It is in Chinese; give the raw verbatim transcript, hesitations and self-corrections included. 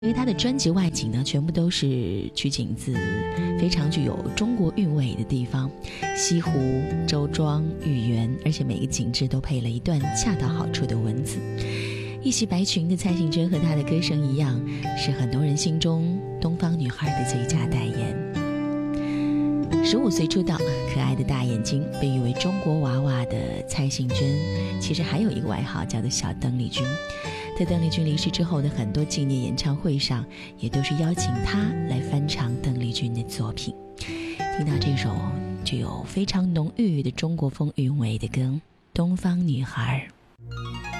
因为他的专辑外景呢，全部都是取景自非常具有中国韵味的地方，西湖、周庄、豫园，而且每个景致都配了一段恰到好处的文字。一袭白裙的蔡幸娟和她的歌声一样，是很多人心中东方女孩的最佳代言。十五岁出道，可爱的大眼睛，被誉为中国娃娃的蔡幸娟，其实还有一个外号叫做小邓丽君。在邓丽君离世之后的很多纪念演唱会上，也都是邀请她来翻唱邓丽君的作品。听到这首具有非常浓郁的中国风韵味的歌《东方女孩》。